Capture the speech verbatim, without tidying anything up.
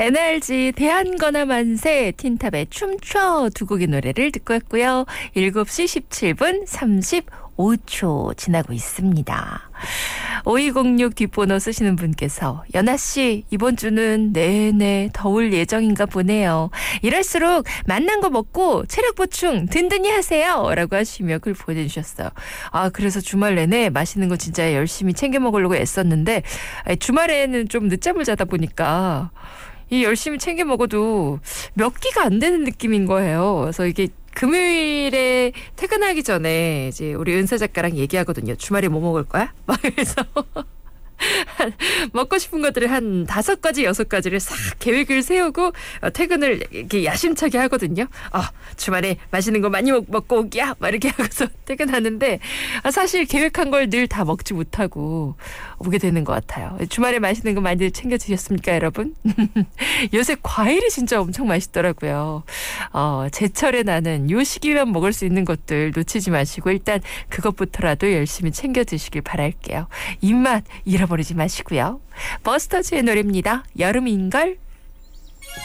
엔알지 대한거나 만세 틴탑의 춤춰 두 곡의 노래를 듣고 왔고요. 일곱 시 십칠 분 삼십오 초 지나고 있습니다. 오이공육 뒷번호 쓰시는 분께서 연아씨 이번 주는 내내 더울 예정인가 보네요. 이럴수록 맛난 거 먹고 체력 보충 든든히 하세요 라고 하시며 글 보내주셨어요. 아 그래서 주말 내내 맛있는 거 진짜 열심히 챙겨 먹으려고 애썼는데 주말에는 좀 늦잠을 자다 보니까 이 열심히 챙겨 먹어도 몇 끼가 안 되는 느낌인 거예요. 그래서 이게 금요일에 퇴근하기 전에 이제 우리 은사 작가랑 얘기하거든요. 주말에 뭐 먹을 거야? 막 그래서 먹고 싶은 것들을 한 다섯 가지 여섯 가지를 싹 계획을 세우고 퇴근을 이렇게 야심차게 하거든요. 아 주말에 맛있는 거 많이 먹, 먹고 오기야 막 이렇게 하고서 퇴근하는데 사실 계획한 걸 늘 다 먹지 못하고 오게 되는 것 같아요. 주말에 맛있는 거 많이 챙겨 드셨습니까 여러분? 요새 과일이 진짜 엄청 맛있더라고요. 어, 제철에 나는 요 시기만 먹을 수 있는 것들 놓치지 마시고 일단 그것부터라도 열심히 챙겨 드시길 바랄게요. 입맛 잃어버리지 마시고요. 버스터즈의 노래입니다. 여름인걸.